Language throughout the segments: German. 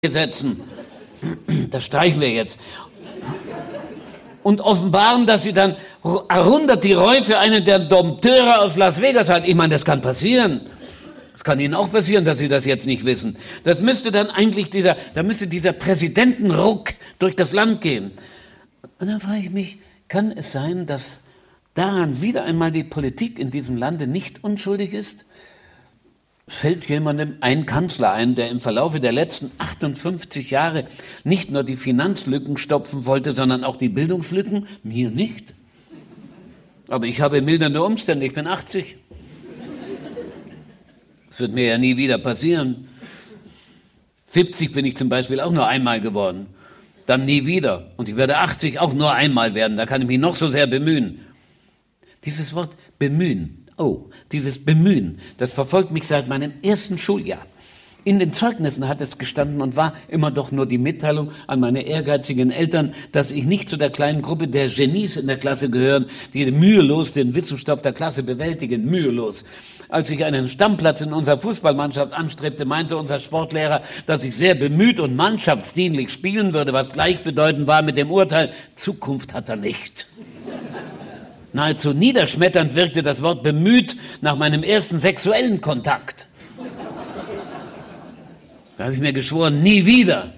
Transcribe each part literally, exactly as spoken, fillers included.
Gesetzen. Das streichen wir jetzt. Und offenbaren, dass sie dann Arundhati Roy für einen der Dompteure aus Las Vegas halten. Ich meine, das kann passieren. Es kann Ihnen auch passieren, dass Sie das jetzt nicht wissen. Das müsste dann eigentlich dieser, da müsste dieser Präsidentenruck durch das Land gehen. Und dann frage ich mich, kann es sein, dass daran wieder einmal die Politik in diesem Lande nicht unschuldig ist? Fällt jemandem ein Kanzler ein, der im Verlaufe der letzten achtundfünfzig Jahre nicht nur die Finanzlücken stopfen wollte, sondern auch die Bildungslücken? Mir nicht. Aber ich habe mildernde Umstände, ich bin achtzig. Das wird mir ja nie wieder passieren. siebzig bin ich zum Beispiel auch nur einmal geworden. Dann nie wieder. Und ich werde achtzig auch nur einmal werden. Da kann ich mich noch so sehr bemühen. Dieses Wort bemühen. Oh, dieses Bemühen, das verfolgt mich seit meinem ersten Schuljahr. In den Zeugnissen hat es gestanden und war immer doch nur die Mitteilung an meine ehrgeizigen Eltern, dass ich nicht zu der kleinen Gruppe der Genies in der Klasse gehören, die mühelos den Wissensstoff der Klasse bewältigen, mühelos. Als ich einen Stammplatz in unserer Fußballmannschaft anstrebte, meinte unser Sportlehrer, dass ich sehr bemüht und mannschaftsdienlich spielen würde, was gleichbedeutend war mit dem Urteil, Zukunft hat er nicht. Nahezu niederschmetternd wirkte das Wort bemüht nach meinem ersten sexuellen Kontakt. Da habe ich mir geschworen, nie wieder.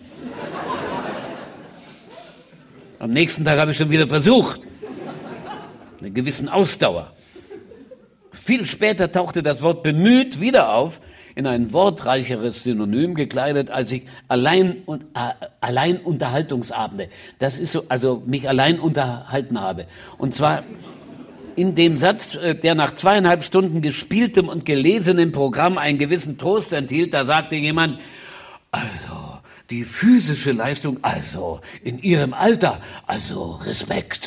Am nächsten Tag habe ich schon wieder versucht. Eine gewissen Ausdauer. Viel später tauchte das Wort bemüht wieder auf, in ein wortreicheres Synonym gekleidet, als ich allein, und, äh, allein Unterhaltungsabende, das ist so, also mich allein unterhalten habe. Und zwar in dem Satz, der nach zweieinhalb Stunden gespieltem und gelesenem Programm einen gewissen Trost enthielt, da sagte jemand, also die physische Leistung, also in Ihrem Alter, also Respekt.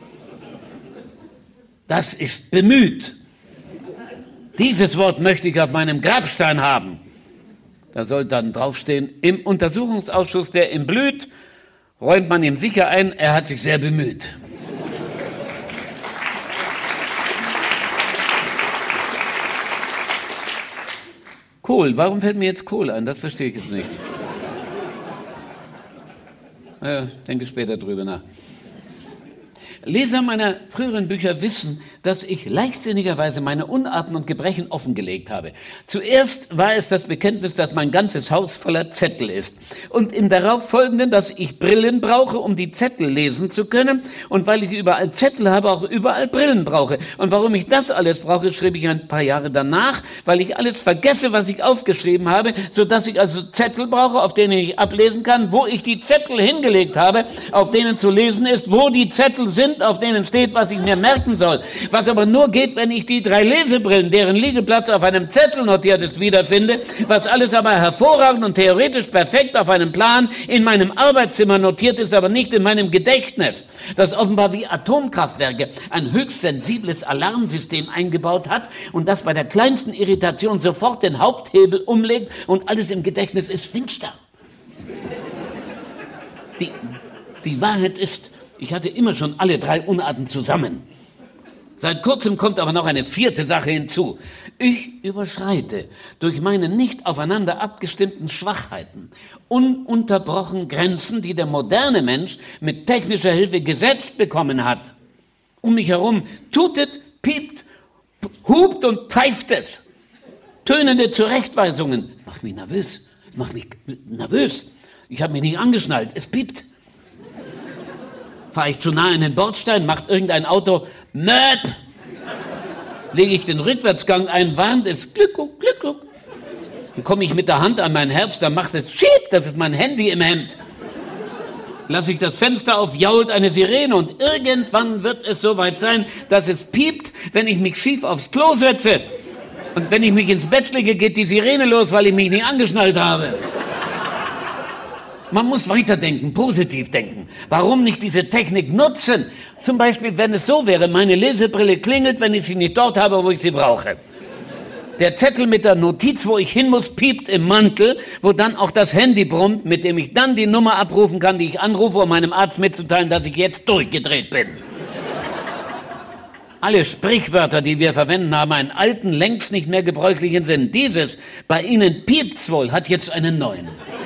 Das ist bemüht. Dieses Wort möchte ich auf meinem Grabstein haben. Da soll dann draufstehen, im Untersuchungsausschuss, der ihm blüht, räumt man ihm sicher ein, er hat sich sehr bemüht. Kohl, warum fällt mir jetzt Kohl ein? Das verstehe ich jetzt nicht. Ja, denke später drüber nach. Leser meiner früheren Bücher wissen, dass ich leichtsinnigerweise meine Unarten und Gebrechen offengelegt habe. Zuerst war es das Bekenntnis, dass mein ganzes Haus voller Zettel ist. Und im darauffolgenden, dass ich Brillen brauche, um die Zettel lesen zu können. Und weil ich überall Zettel habe, auch überall Brillen brauche. Und warum ich das alles brauche, schrieb ich ein paar Jahre danach, weil ich alles vergesse, was ich aufgeschrieben habe, sodass ich also Zettel brauche, auf denen ich ablesen kann, wo ich die Zettel hingelegt habe, auf denen zu lesen ist, wo die Zettel sind, auf denen steht, was ich mir merken soll. Was aber nur geht, wenn ich die drei Lesebrillen, deren Liegeplatz auf einem Zettel notiert ist, wiederfinde, was alles aber hervorragend und theoretisch perfekt auf einem Plan in meinem Arbeitszimmer notiert ist, aber nicht in meinem Gedächtnis, das offenbar wie Atomkraftwerke ein höchst sensibles Alarmsystem eingebaut hat und das bei der kleinsten Irritation sofort den Haupthebel umlegt und alles im Gedächtnis ist finster. Die, die Wahrheit ist, ich hatte immer schon alle drei Unarten zusammen. Seit kurzem kommt aber noch eine vierte Sache hinzu. Ich überschreite durch meine nicht aufeinander abgestimmten Schwachheiten ununterbrochen Grenzen, die der moderne Mensch mit technischer Hilfe gesetzt bekommen hat. Um mich herum tutet, piept, hupt und pfeift es. Tönende Zurechtweisungen. Das macht mich nervös. Das macht mich nervös. Ich habe mich nicht angeschnallt. Es piept. Fahre ich zu nah in den Bordstein, macht irgendein Auto Möp. Lege ich den Rückwärtsgang ein, warnt es Glückuck, Glückuck. Dann komme ich mit der Hand an mein Herz, dann macht es Schieb, das ist mein Handy im Hemd. Lasse ich das Fenster auf, jault eine Sirene und irgendwann wird es soweit sein, dass es piept, wenn ich mich schief aufs Klo setze. Und wenn ich mich ins Bett lege, geht die Sirene los, weil ich mich nicht angeschnallt habe. Man muss weiterdenken, positiv denken. Warum nicht diese Technik nutzen? Zum Beispiel, wenn es so wäre, meine Lesebrille klingelt, wenn ich sie nicht dort habe, wo ich sie brauche. Der Zettel mit der Notiz, wo ich hin muss, piept im Mantel, wo dann auch das Handy brummt, mit dem ich dann die Nummer abrufen kann, die ich anrufe, um meinem Arzt mitzuteilen, dass ich jetzt durchgedreht bin. Alle Sprichwörter, die wir verwenden, haben einen alten, längst nicht mehr gebräuchlichen Sinn. Dieses, bei Ihnen piept's wohl, hat jetzt einen neuen.